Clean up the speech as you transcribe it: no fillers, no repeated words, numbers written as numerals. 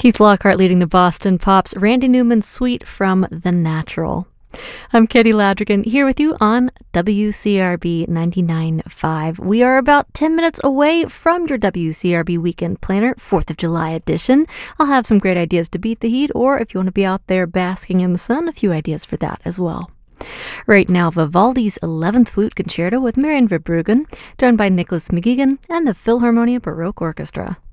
Keith Lockhart leading the Boston Pops, Randy Newman's Suite from The Natural. I'm Katie Ladrigan here with you on WCRB 99.5. We are about 10 minutes away from your WCRB Weekend Planner, 4th of July edition. I'll have some great ideas to beat the heat, or if you want to be out there basking in the sun, a few ideas for that as well. Right now, Vivaldi's 11th Flute Concerto with Marian Verbruggen, joined by Nicholas McGuigan and the Philharmonia Baroque Orchestra.